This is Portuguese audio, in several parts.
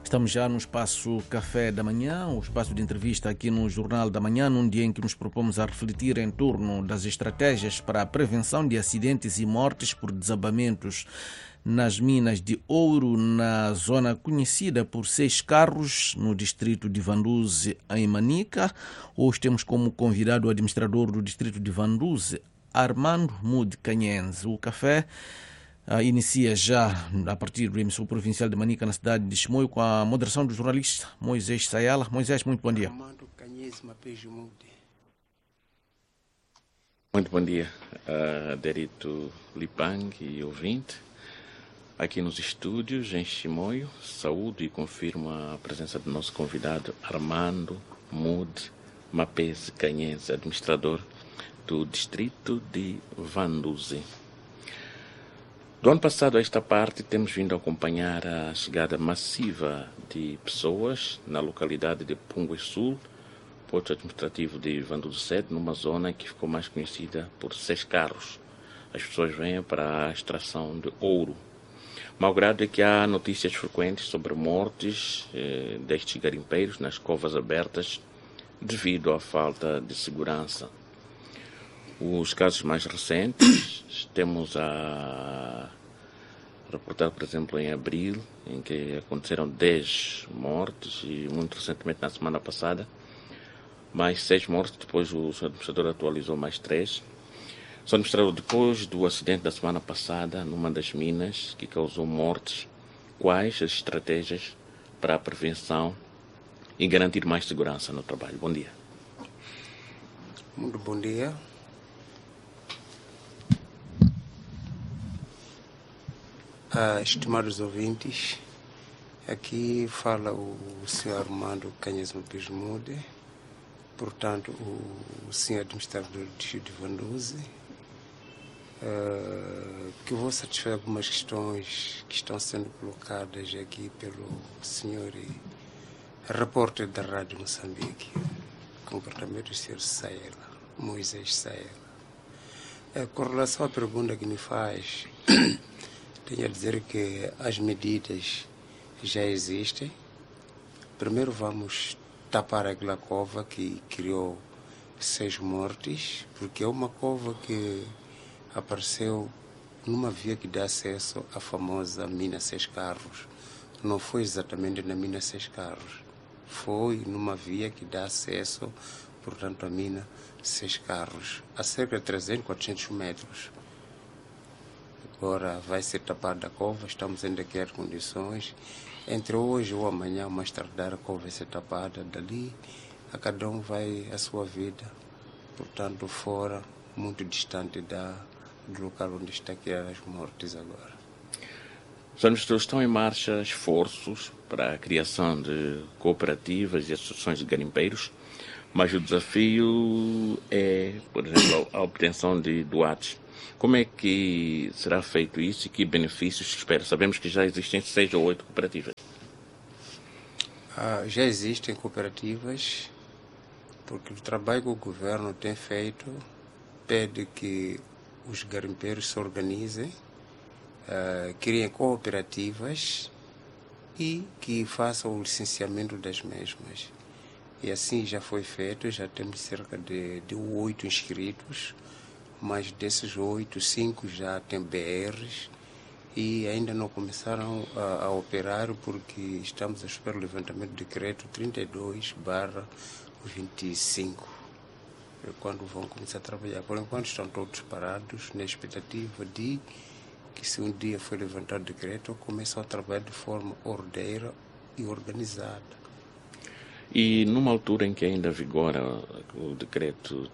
Estamos já no espaço Café da Manhã, o espaço de entrevista aqui no Jornal da Manhã, num dia em que nos propomos a refletir em torno das estratégias para a prevenção de acidentes e mortes por desabamentos nas minas de ouro, na zona conhecida por 6 Carros, no distrito de Vanduze, em Manica. Hoje temos como convidado o administrador do distrito de Vanduze, Armando Mude Canhense. O café inicia já a partir do emissor provincial de Manica, na cidade de Chimoio, com a moderação do jornalista Moisés Sayala. Moisés, muito bom dia. Armando Canhense Mapejo Mude. Muito bom dia, Derito Lipang e ouvinte. Aqui nos estúdios, em Chimoio, saúdo e confirmo a presença do nosso convidado Armando Mude Mapeze Canhense, administrador do distrito de Vanduze. Do ano passado a esta parte temos vindo a acompanhar a chegada massiva de pessoas na localidade de Pungue Sul, posto administrativo de Vanduze Sede, numa zona que ficou mais conhecida por 6 Carros. As pessoas vêm para a extração de ouro. Malgrado é que há notícias frequentes sobre mortes destes garimpeiros nas covas abertas devido à falta de segurança. Os casos mais recentes temos a reportar, por exemplo, em abril, em que aconteceram 10 mortes e muito recentemente, na semana passada, mais 6 mortes, depois o Sr. Administrador atualizou mais 3. O Sr. Administrador, depois do acidente da semana passada, numa das minas que causou mortes, quais as estratégias para a prevenção e garantir mais segurança no trabalho? Bom dia. Muito bom dia. Estimados ouvintes, aqui fala o Sr. Armando Canhense Mapejo Mude, portanto, o Sr. Administrador do distrito de Vanduze, que vou satisfazer algumas questões que estão sendo colocadas aqui pelo Sr. repórter da Rádio Moçambique, concretamente o Sr. Sayala, Moisés Sayala. Com relação à pergunta que me faz, tenho a dizer que as medidas já existem. Primeiro vamos tapar aquela cova que criou 6 mortes, porque é uma cova que apareceu numa via que dá acesso à famosa mina 6 Carros. Não foi exatamente na mina 6 Carros, foi numa via que dá acesso, portanto, à mina 6 Carros, a cerca de 300, 400 metros. Agora vai ser tapada a cova, estamos ainda a criar condições. Entre hoje ou amanhã, mais tardar, a cova vai ser tapada. Dali, a cada um vai à sua vida, portanto, fora, muito distante do local onde está a criar as mortes agora. Os administradores estão em marcha esforços para a criação de cooperativas e associações de garimpeiros, mas o desafio é, por exemplo, a obtenção de doados. Como é que será feito isso e que benefícios se espera? Sabemos que já existem 6 ou 8 cooperativas. Já existem cooperativas, porque o trabalho que o governo tem feito pede que os garimpeiros se organizem, criem cooperativas e que façam o licenciamento das mesmas. E assim já foi feito, já temos cerca de 8 inscritos, mas desses 8, 5 já têm BRs e ainda não começaram a operar porque estamos a esperar o levantamento do decreto 32/25, quando vão começar a trabalhar. Por enquanto estão todos parados na expectativa de que, se um dia for levantado o decreto, começam a trabalhar de forma ordeira e organizada. E numa altura em que ainda vigora o decreto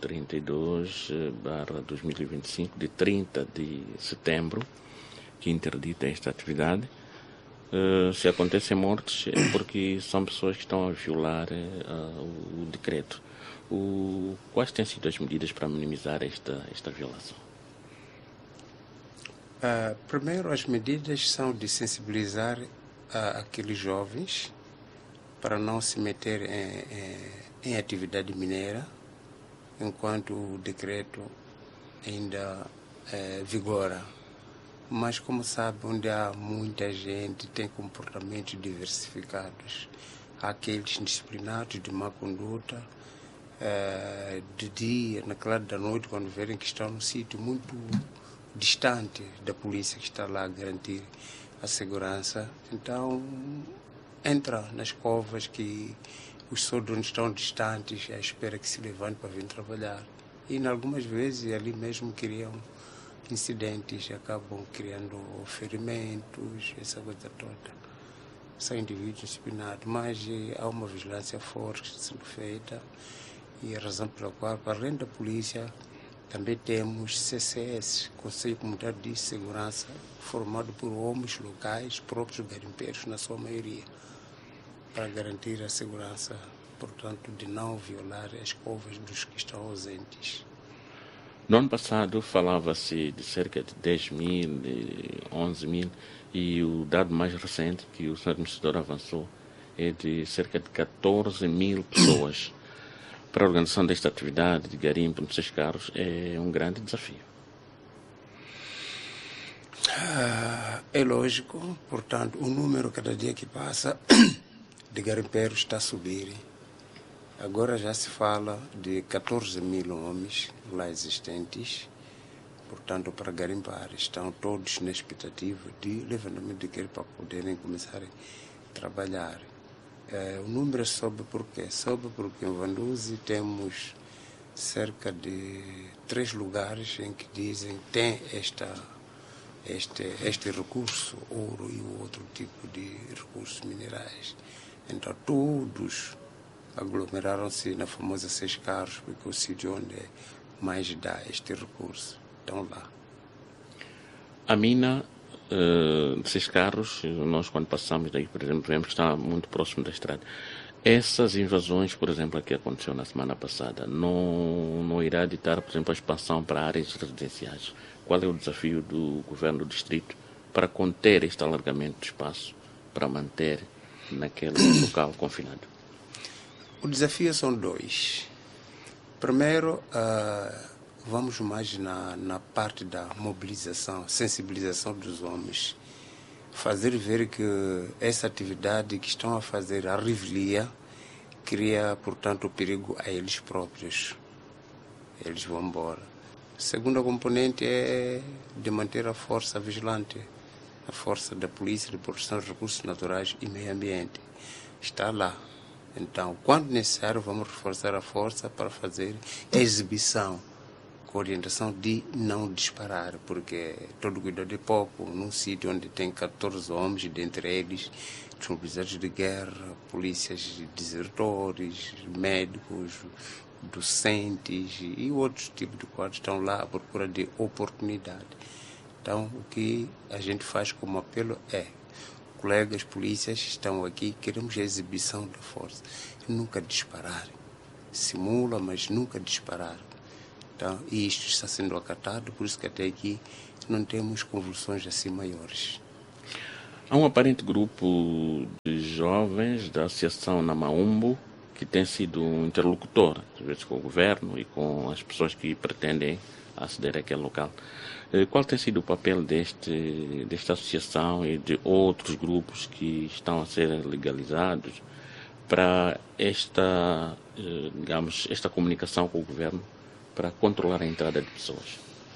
32/2025, de 30 de setembro, que interdita esta atividade, se acontecem mortes é porque são pessoas que estão a violar o decreto. Quais têm sido as medidas para minimizar esta violação? Primeiro, as medidas são de sensibilizar aqueles jovens para não se meter em atividade mineira enquanto o decreto ainda vigora. mas como sabe, onde há muita gente, tem comportamentos diversificados. Há aqueles disciplinados de má conduta, de dia, na claro da noite, quando verem que estão num sítio muito distante da polícia que está lá a garantir a segurança. Então, entra nas covas que os soldados estão distantes, à espera que se levante para vir trabalhar. E, em algumas vezes, ali mesmo criam incidentes, acabam criando ferimentos, essa coisa toda. São indivíduos disciplinados, mas há uma vigilância forte sendo feita, e a razão pela qual, para além da polícia, também temos CCS, Conselho Comunitário de Segurança, formado por homens locais, próprios garimpeiros, na sua maioria, para garantir a segurança, portanto, de não violar as covas dos que estão ausentes. No ano passado falava-se de cerca de 10 mil, 11 mil, e o dado mais recente que o Sr. Administrador avançou é de cerca de 14 mil pessoas. Para a organização desta atividade de garimpo nos seus carros é um grande desafio. É lógico, portanto, o número cada dia que passa de garimpeiros está a subir. Agora já se fala de 14 mil homens lá existentes, portanto, para garimpar. Estão todos na expectativa de levantamento de garimpo para poderem começar a trabalhar. O número sobe por quê? Sobe porque em Vanduzi temos cerca de 3 lugares em que dizem que tem este recurso, ouro e o outro tipo de recursos minerais. Então todos aglomeraram-se na famosa 6 carros, porque é o sítio onde mais dá este recurso. Estão lá. A mina de 6 carros, nós quando passamos daí, por exemplo, vemos que está muito próximo da estrada. Essas invasões, por exemplo, a que aconteceu na semana passada, não irá ditar, por exemplo, a expansão para áreas residenciais. Qual é o desafio do governo do distrito para conter este alargamento de espaço, para manter naquele local confinado? O desafio são 2. Primeiro, vamos mais na parte da mobilização, sensibilização dos homens. Fazer ver que essa atividade que estão a fazer, a revelia, cria, portanto, perigo a eles próprios. Eles vão embora. A segunda componente é de manter a força vigilante, a força da polícia de proteção de recursos naturais e meio ambiente. Está lá. Então, quando necessário, vamos reforçar a força para fazer a exibição, com orientação de não disparar, porque todo cuidado é pouco. Num sítio onde tem 14 homens, dentre eles desmobilizados de guerra, polícias desertores, médicos, docentes e outros tipos de quadros estão lá à procura de oportunidade. Então, o que a gente faz como apelo é: colegas polícias estão aqui, queremos a exibição da força. Nunca disparar. Simula, mas nunca disparar. Então, e isto está sendo acatado, por isso que até aqui não temos convulsões assim maiores. Há um aparente grupo de jovens da Associação Namaumbo que tem sido um interlocutor, às vezes com o governo e com as pessoas que pretendem aceder àquele local. Qual tem sido o papel desta associação e de outros grupos que estão a ser legalizados para esta comunicação com o governo para controlar a entrada de pessoas?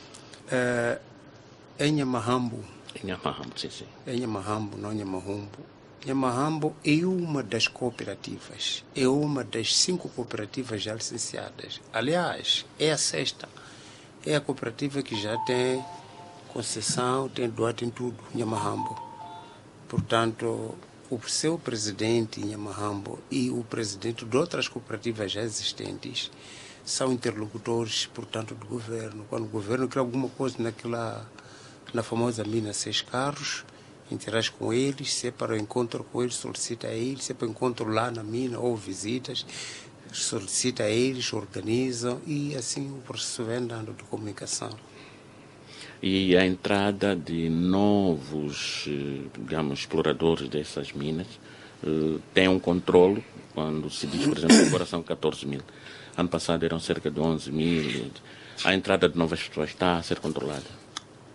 Em Nhamahambo. Em Nhamahambo, sim. Em Nhamahambo, não Nhamahambo. Nhamahambo é uma das cooperativas, é uma das 5 cooperativas já licenciadas. Aliás, é a 6ª. É a cooperativa que já tem concessão, tem doado em tudo, Nhamahambo. Portanto, o seu presidente em Nhamahambo e o presidente de outras cooperativas já existentes são interlocutores, portanto, do governo. Quando o governo quer alguma coisa na famosa mina 6 carros, interage com eles, se é para o encontro com eles, solicita a eles, se é para o encontro lá na mina ou visitas, solicita a eles, organizam e assim o processo vem andando de comunicação. E a entrada de novos, exploradores dessas minas tem um controle, quando se diz, por exemplo, agora são 14 mil. Ano passado eram cerca de 11 mil. A entrada de novas pessoas está a ser controlada?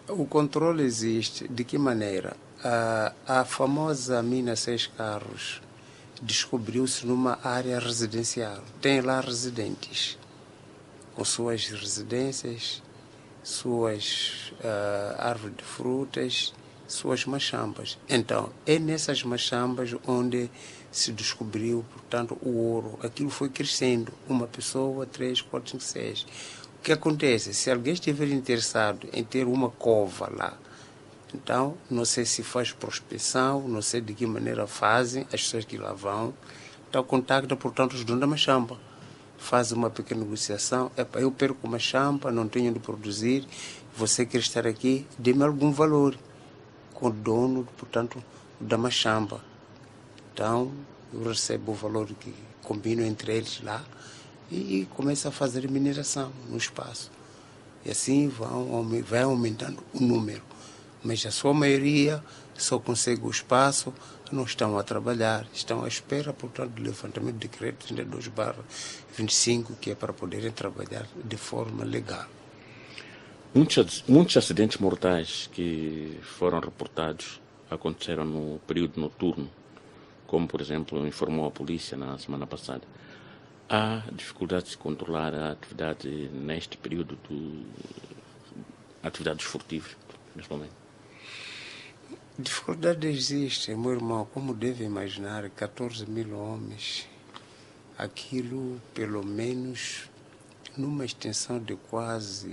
O controle existe. De que maneira? A famosa mina 6 Carros descobriu-se numa área residencial. Tem lá residentes, com suas residências, suas árvores de frutas, suas machambas. Então, é nessas machambas onde se descobriu, portanto, o ouro. Aquilo foi crescendo. Uma pessoa, 3, 4, 5, 6. O que acontece? Se alguém estiver interessado em ter uma cova lá, então, não sei se faz prospecção, não sei de que maneira fazem as pessoas que lá vão. Então, contacta, portanto, os donos da machamba. Faz uma pequena negociação. Eu perco uma machamba, não tenho de produzir. Você quer estar aqui? Dê-me algum valor. Com o dono, portanto, da machamba. Então, eu recebo o valor que combino entre eles lá e começo a fazer mineração no espaço. E assim vai aumentando o número. Mas a sua maioria só consegue o espaço, não estão a trabalhar, estão à espera, portanto, do levantamento do decreto 32/25, que é para poderem trabalhar de forma legal. Muitos acidentes mortais que foram reportados aconteceram no período noturno, como, por exemplo, informou a polícia na semana passada. Há dificuldade de controlar a atividade neste período atividades furtivas, neste momento? Dificuldade existe, meu irmão, como deve imaginar, 14 mil homens, aquilo pelo menos numa extensão de quase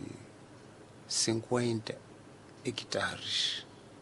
50 hectares.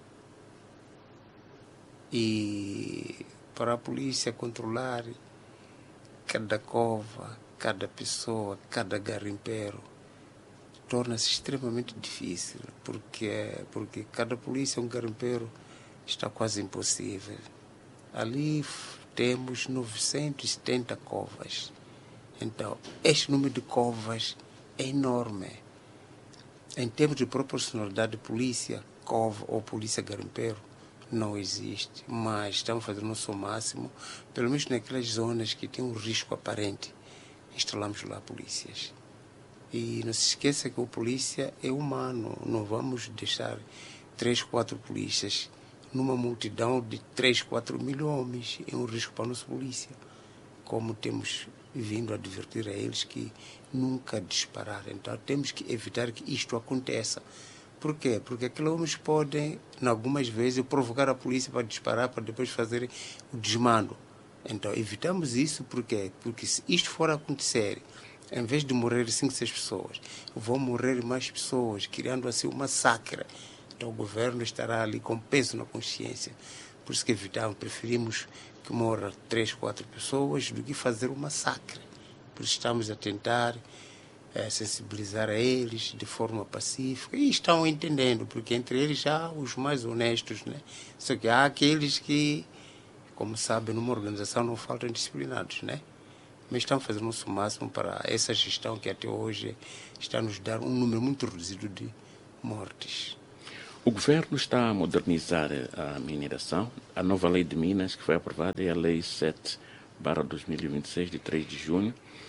E para a polícia controlar cada cova, cada pessoa, cada garimpeiro, torna-se extremamente difícil, porque cada polícia, um garimpeiro, está quase impossível. Ali temos 970 covas. Então, este número de covas é enorme. Em termos de proporcionalidade de polícia, cova ou polícia garimpeiro, não existe. Mas estamos fazendo o nosso máximo, pelo menos naquelas zonas que têm um risco aparente, instalamos lá polícias. E não se esqueça que o polícia é humano. Não vamos deixar 3, 4 polícias numa multidão de 3, 4 mil homens. É um risco para a nossa polícia. Como temos vindo a advertir a eles que nunca disparar. Então temos que evitar que isto aconteça. Por quê? Porque aqueles homens podem, algumas vezes, provocar a polícia para disparar, para depois fazer o desmando. Então evitamos isso. Por quê? Porque se isto for acontecer, em vez de morrer 5, 6 pessoas, vão morrer mais pessoas, criando assim um massacre. Então o governo estará ali com peso na consciência. Por isso que evitamos, preferimos que morram 3, 4 pessoas do que fazer um massacre. Por isso estamos a tentar sensibilizar a eles de forma pacífica. E estão entendendo, porque entre eles há os mais honestos, né? Só que há aqueles que, como sabem, numa organização não faltam disciplinados, né? Mas estamos fazendo o nosso máximo para essa gestão que até hoje está a nos dar um número muito reduzido de mortes. O governo está a modernizar a mineração. A nova lei de Minas, que foi aprovada, é a Lei 7/2026, de 3 de junho.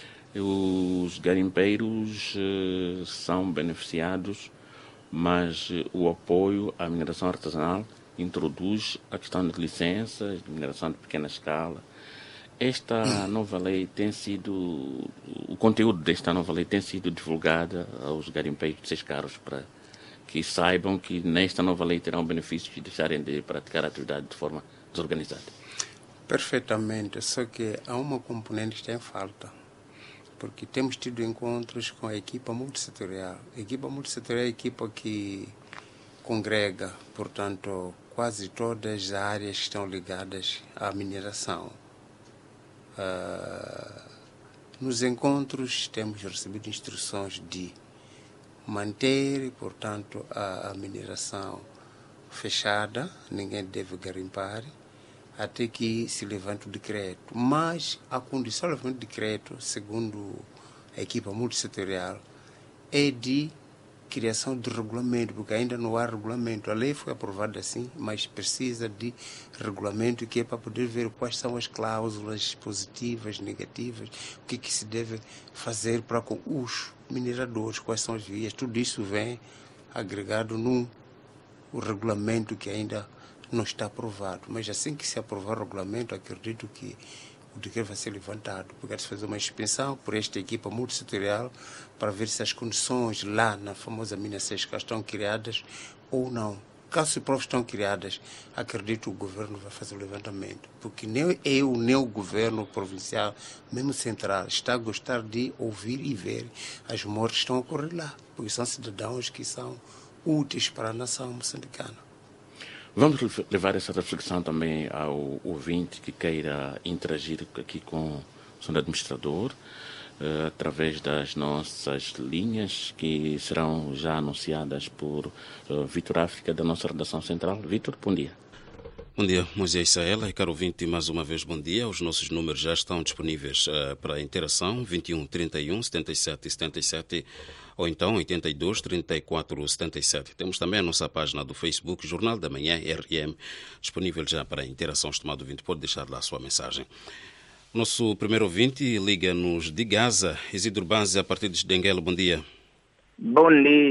Os garimpeiros são beneficiados, mas o apoio à mineração artesanal introduz a questão de licenças, de mineração de pequena escala. Esta nova lei o conteúdo desta nova lei tem sido divulgada aos garimpeiros de 6 Carros para que saibam que nesta nova lei terão benefícios de deixarem de praticar a atividade de forma desorganizada. Perfeitamente, só que há uma componente que está em falta, porque temos tido encontros com a equipa multissetorial. A equipa multissetorial é a equipa que congrega, portanto, quase todas as áreas que estão ligadas à mineração. Nos encontros temos recebido instruções de manter, portanto, a mineração fechada, ninguém deve garimpar, até que se levante o decreto. Mas a condição do levantamento do decreto, segundo a equipa multissetorial, é de criação de regulamento, porque ainda não há regulamento. A lei foi aprovada assim, mas precisa de regulamento, que é para poder ver quais são as cláusulas positivas, negativas, o que se deve fazer para com os mineradores, quais são as vias. Tudo isso vem agregado num o regulamento que ainda não está aprovado. Mas assim que se aprovar o regulamento, acredito que o decreto vai ser levantado, porque vai se fazer uma inspeção por esta equipa multissetorial para ver se as condições lá na famosa mina Sesca estão criadas ou não. Caso se provas estão criadas, acredito que o governo vai fazer o levantamento, porque nem eu, nem o governo provincial, mesmo central, está a gostar de ouvir e ver as mortes que estão a ocorrer lá, porque são cidadãos que são úteis para a nação moçambicana. Vamos levar essa reflexão também ao ouvinte que queira interagir aqui com o senhor administrador, através das nossas linhas que serão já anunciadas por Vitor África, da nossa redação central. Vitor, bom dia. Bom dia, Moisés Saela e caro ouvinte, mais uma vez bom dia. Os nossos números já estão disponíveis para interação, 21 31 77 77 ou então 82 34 77. Temos também a nossa página do Facebook, Jornal da Manhã, RM, disponível já para interação. Estimado ouvinte, pode deixar lá a sua mensagem. Nosso primeiro ouvinte liga-nos de Gaza, Isidro Banzi, a partir de Denguelo. Bom dia. Bom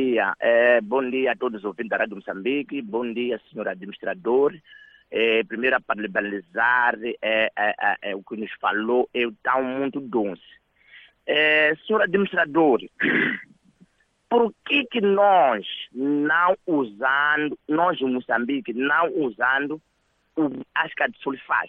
dia a todos os ouvintes da Rádio Moçambique, bom dia, senhor administrador. Primeiro, para liberalizar o que nos falou, é tão muito doce. Senhor administrador, por que nós não usando, nós em Moçambique, não usando o África do Sul faz?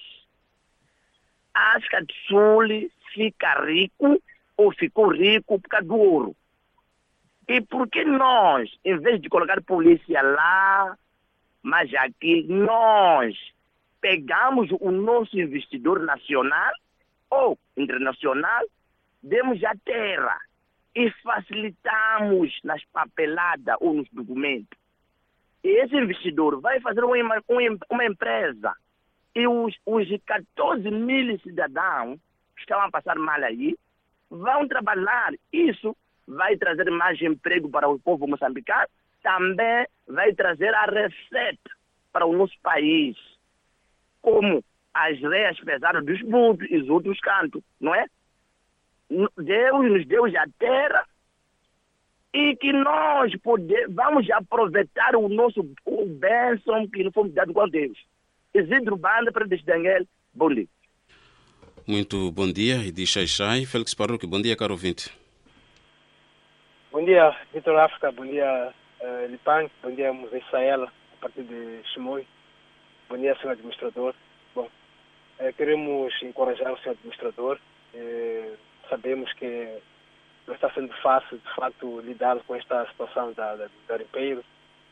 A África do Sul fica rico ou ficou rico por causa do ouro. E por que nós, em vez de colocar polícia lá, mas aqui nós pegamos o nosso investidor nacional ou internacional, demos a terra e facilitamos nas papeladas ou nos documentos. E esse investidor vai fazer uma empresa. E os 14 mil cidadãos que estão a passar mal aí vão trabalhar. Isso vai trazer mais emprego para o povo moçambicano, também vai trazer a receita para o nosso país, como as leis pesaram dos muros e os outros cantos, não é? Deus nos deu a terra e que nós vamos aproveitar o bênção que nos fomos dados com Deus. Isidro Banda, para Desdanguel, bom dia. Muito bom dia, Idi Xaixai. Félix Parruque, bom dia, caro ouvinte. Bom dia, Vitor África, bom dia, Lipan, bom dia, Moisés Saela, a partir de Chimoio. Bom dia, senhor administrador. Bom, queremos encorajar o senhor administrador. Sabemos que não está sendo fácil, de fato, lidar com esta situação do garimpeiro.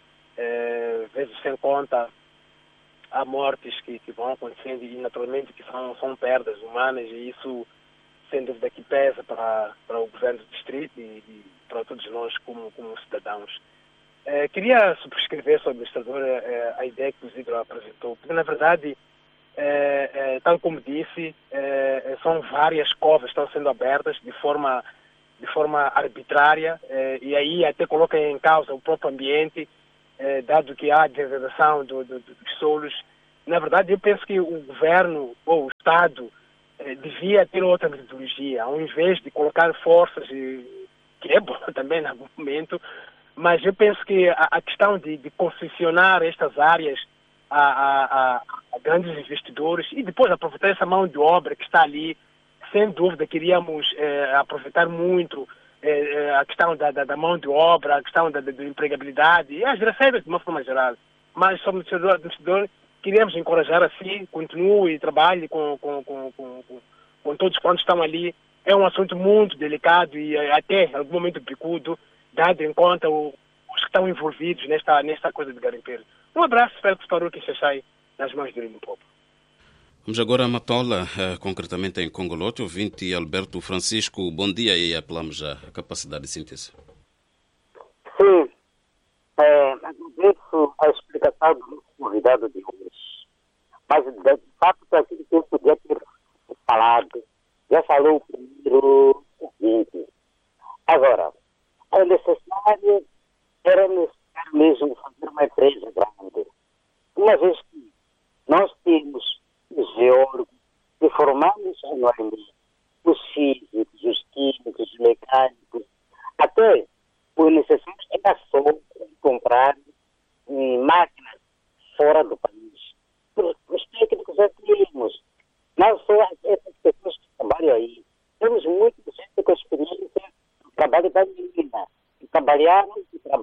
Vezes sem conta, há mortes que vão acontecendo e, naturalmente, que são perdas humanas, e isso, sem dúvida, que pesa para o governo do distrito e para todos nós como cidadãos. Queria subscrever, senhor administrador, a ideia que o Isidro apresentou, porque, na verdade, tal como disse, são várias covas que estão sendo abertas de forma arbitrária, e aí até coloca em causa o próprio ambiente, dado que há degradação dos solos. Na verdade, eu penso que o governo ou o Estado devia ter outra metodologia, ao invés de colocar forças, que é bom também no momento, mas eu penso que a questão de concessionar estas áreas a grandes investidores e depois aproveitar essa mão de obra que está ali, sem dúvida queríamos aproveitar muito a questão da mão de obra, a questão da empregabilidade e as receitas de uma forma geral. Mas, como administrador, queríamos encorajar assim, continue e trabalhe com todos quantos estão ali. É um assunto muito delicado e até em algum momento picudo, dado em conta os que estão envolvidos nesta coisa de garimpeiro. Um abraço, espero que parou que se sai nas mãos do Limpopo. Vamos agora a Matola, concretamente em Congolote, ouvinte Alberto Francisco. Bom dia e apelamos a capacidade de síntese. Sim, agradeço a explicação do convidado de hoje. Mas, de fato, aquilo que eu podia ter falado, já falou o primeiro ouvinte. Agora, era necessário mesmo fazer uma empresa grande. Uma vez que nós temos os geólogos que formamos anualmente, os físicos, os químicos, os mecânicos, até o necessário era só comprar máquinas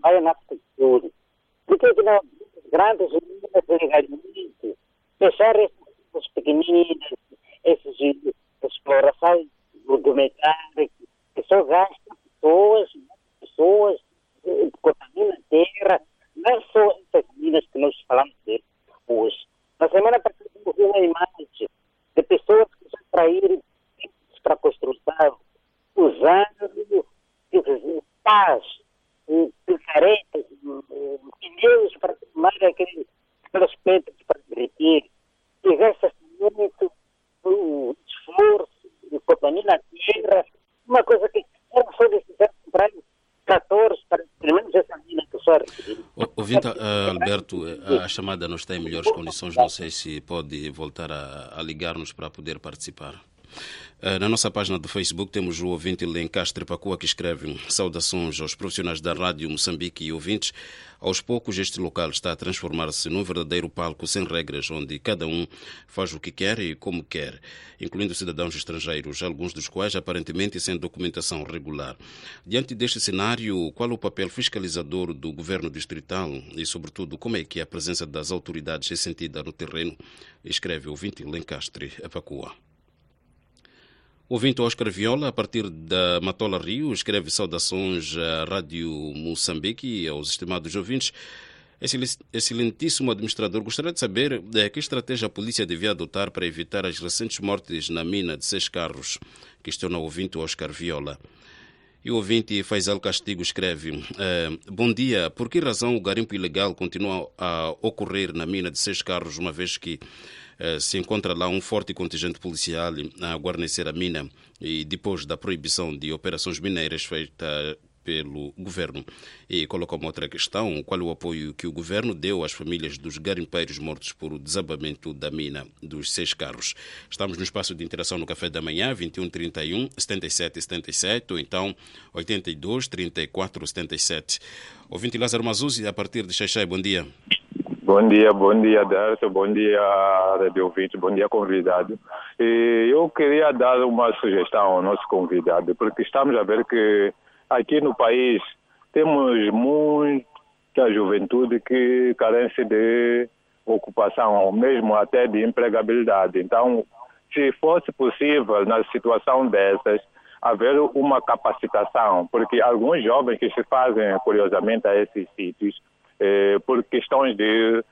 saia na futuro. Por que não grandes minas legalmente fechar essas pequeninas, essas explorações rudimentar que só gastam pessoas, contaminam a terra, não só essas minas que nós falamos de hoje. Na semana passada eu vi uma imagem de pessoas que já traíram para construção, usando pás, picaretas, pneus para tomar aqueles pedras para derreter. E gasta muito esforço, contamina a terra. Uma coisa que era só necessário comprar tratores para pelo menos essa mina que só Ouvinte, Alberto, a chamada não está em melhores condições. Não sei se pode voltar a ligar-nos para poder participar. Na nossa página do Facebook temos o ouvinte Lencastre Pacua que escreve: saudações aos profissionais da Rádio Moçambique e ouvintes. Aos poucos este local está a transformar-se num verdadeiro palco sem regras, onde cada um faz o que quer e como quer, incluindo cidadãos estrangeiros, alguns dos quais aparentemente sem documentação regular. Diante deste cenário, qual o papel fiscalizador do governo distrital e, sobretudo, como é que a presença das autoridades é sentida no terreno? Escreve o ouvinte Lencastre Pacua. O ouvinte Oscar Viola, a partir da Matola Rio, escreve saudações à Rádio Moçambique e aos estimados ouvintes. Excelentíssimo administrador, gostaria de saber que estratégia a polícia devia adotar para evitar as recentes mortes na mina de 6 carros. Questiona o ouvinte Oscar Viola. E o ouvinte Faisal Castigo escreve: bom dia, por que razão o garimpo ilegal continua a ocorrer na mina de 6 carros, uma vez que se encontra lá um forte contingente policial a guarnecer a mina e depois da proibição de operações mineiras feita pelo governo? E coloca uma outra questão: qual o apoio que o governo deu às famílias dos garimpeiros mortos por o desabamento da mina dos 6 carros? Estamos no espaço de interação no Café da Manhã, 21 31 77 77 ou então 82 34 77. Ouvinte Lázaro Mazuzzi, a partir de Xaixai, bom dia. Bom dia, Darcio, bom dia, Rádio Ouvinte, bom dia, convidado. Eu queria dar uma sugestão ao nosso convidado, porque estamos a ver que aqui no país temos muita juventude que carece de ocupação, mesmo até de empregabilidade. Então, se fosse possível, na situação dessas, haver uma capacitação, porque alguns jovens que se fazem, curiosamente, a esses sítios, por questões de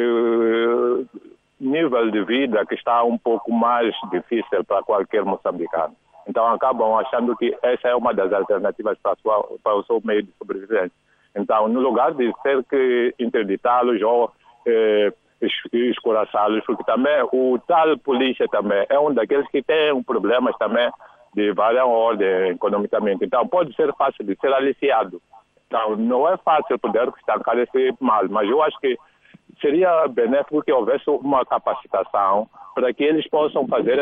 nível de vida que está um pouco mais difícil para qualquer moçambicano. Então acabam achando que essa é uma das alternativas para o seu meio de sobrevivência. Então, no lugar de ter que interditá-los ou escoraçá-los, porque também o tal polícia também é um daqueles que tem problemas também de várias ordens economicamente. Então pode ser fácil de ser aliciado. Então, não é fácil poder estancar esse mal, mas eu acho que seria benéfico que houvesse uma capacitação para que eles possam fazer